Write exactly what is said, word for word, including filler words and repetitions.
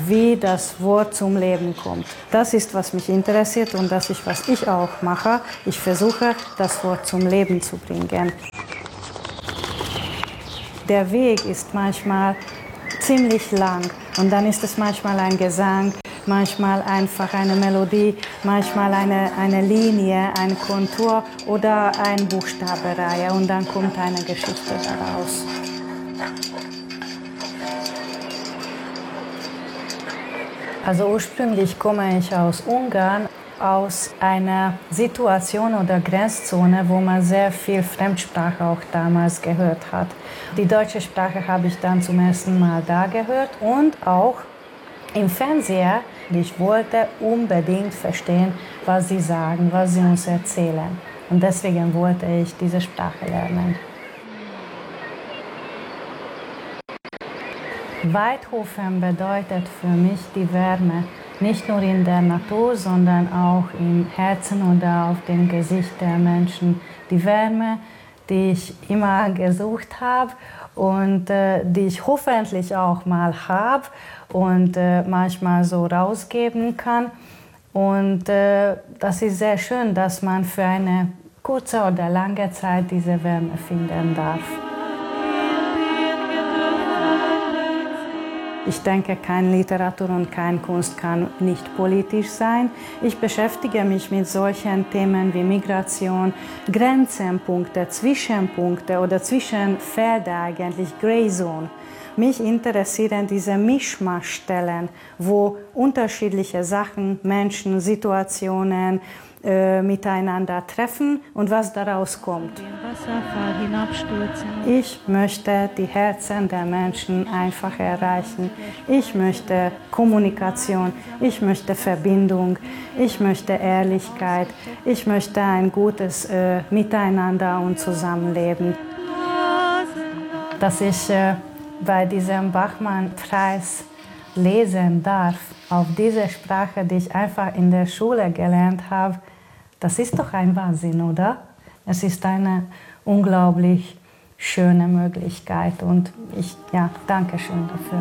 wie das Wort zum Leben kommt. Das ist, was mich interessiert und das ist, was ich auch mache. Ich versuche, das Wort zum Leben zu bringen. Der Weg ist manchmal ziemlich lang und dann ist es manchmal ein Gesang, manchmal einfach eine Melodie, manchmal eine, eine Linie, ein Kontur oder eine Buchstabenreihe und dann kommt eine Geschichte daraus. Also ursprünglich komme ich aus Ungarn, aus einer Situation oder Grenzzone, wo man sehr viel Fremdsprache auch damals gehört hat. Die deutsche Sprache habe ich dann zum ersten Mal da gehört und auch im Fernseher. Ich wollte unbedingt verstehen, was sie sagen, was sie uns erzählen. Und deswegen wollte ich diese Sprache lernen. Weidhofen bedeutet für mich die Wärme, nicht nur in der Natur, sondern auch im Herzen oder auf dem Gesicht der Menschen. Die Wärme, die ich immer gesucht habe und äh, die ich hoffentlich auch mal habe und äh, manchmal so rausgeben kann. Und äh, das ist sehr schön, dass man für eine kurze oder lange Zeit diese Wärme finden darf. Ich denke, keine Literatur und keine Kunst kann nicht politisch sein. Ich beschäftige mich mit solchen Themen wie Migration, Grenzenpunkte, Zwischenpunkte oder Zwischenfelder, eigentlich Grey Zone. Mich interessieren diese Mischmaschstellen, wo unterschiedliche Sachen, Menschen, Situationen äh, miteinander treffen und was daraus kommt. Ich möchte die Herzen der Menschen einfach erreichen. Ich möchte Kommunikation, ich möchte Verbindung, ich möchte Ehrlichkeit, ich möchte ein gutes äh, Miteinander und Zusammenleben. Dass ich äh, bei diesem Bachmann-Preis lesen darf, auf diese Sprache, die ich einfach in der Schule gelernt habe, das ist doch ein Wahnsinn, oder? Es ist eine unglaublich schöne Möglichkeit und ich ja, danke schön dafür.